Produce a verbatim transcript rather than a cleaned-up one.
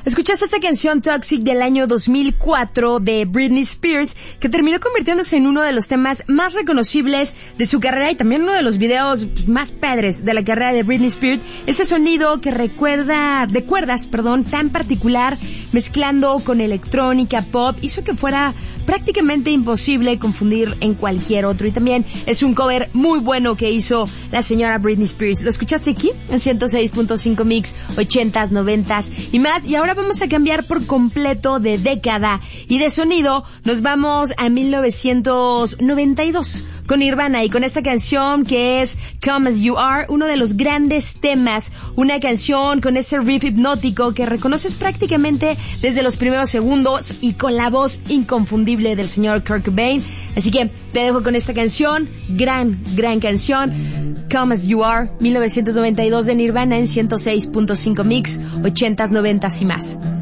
Escuchaste esta canción Toxic del año dos mil cuatro de Britney Spears, que terminó convirtiéndose en uno de los temas más reconocibles de su carrera y también uno de los videos más padres de la carrera de Britney Spears. Ese sonido que recuerda, de cuerdas, perdón, tan particular, mezclando con electrónica, pop, hizo que fuera prácticamente imposible confundir en cualquier otro. Y también es un cover muy bueno que hizo la señora Britney Spears. Lo escuchaste aquí en ciento seis punto cinco Mix, ochentas, noventas y más. Y ahora vamos a cambiar por completo de década y de sonido. Nos vamos a mil novecientos noventa y dos con Nirvana y con esta canción que es Come As You Are, uno de los grandes temas, una canción con ese riff hipnótico que reconoces prácticamente desde los primeros segundos y con la voz inconfundible del señor Kurt Cobain. Así que te dejo con esta canción, gran, gran canción, Come As You Are, mil novecientos noventa y dos de Nirvana en ciento seis punto cinco Mix, ochentas, noventas y más.